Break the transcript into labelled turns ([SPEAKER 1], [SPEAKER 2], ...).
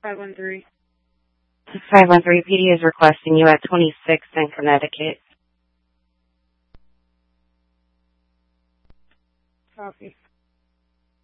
[SPEAKER 1] 513.
[SPEAKER 2] 513 PD is requesting you at 26th in Connecticut.
[SPEAKER 1] Copy.